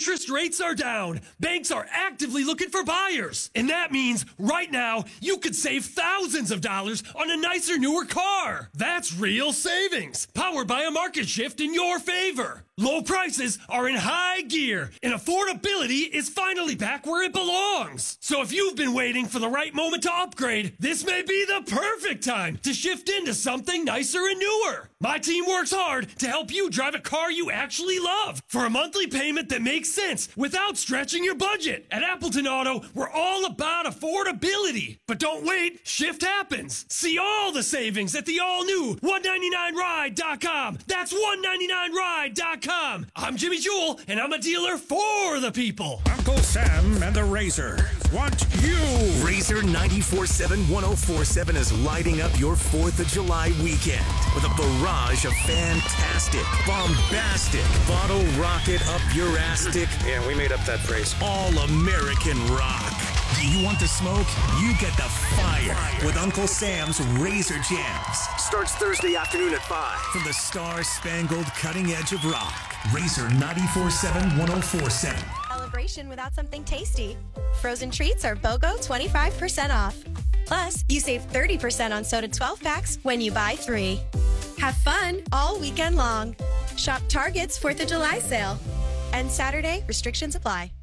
Interest rates are down. Banks are actively looking for buyers. And that means right now you could save thousands of dollars on a nicer, newer car. That's real savings, powered by a market shift in your favor. Low prices are in high gear, and affordability is finally back where it belongs. So if you've been waiting for the right moment to upgrade, this may be the perfect time to shift into something nicer and newer. My team works hard to help you drive a car you actually love for a monthly payment that makes sense without stretching your budget. At Appleton Auto, we're all about affordability. But don't wait, shift happens. See all the savings at the all-new 199ride.com. That's 199ride.com. I'm Jimmy Jewell, and I'm a dealer for the people. Uncle Sam and the Razor want you. Razor 94.7 104.7 is lighting up your 4th of July weekend with a barrage of fantastic, bombastic, bottle rocket up your astic. Yeah, we made up that phrase. All-American rock. Do you want the smoke? You get the fire with Uncle Sam's Razor Jams. Starts Thursday afternoon at 5 from the star-spangled cutting edge of rock. Razor 94.7 104.7. Celebration without something tasty. Frozen treats are BOGO 25% off. Plus, you save 30% on soda 12 packs when you buy 3. Have fun all weekend long. Shop Target's 4th of July sale. And Saturday, restrictions apply.